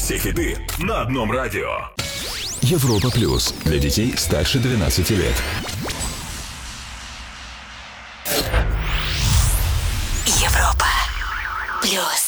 Все хиты на одном радио. Европа Плюс. Для детей старше 12 лет. Европа Плюс.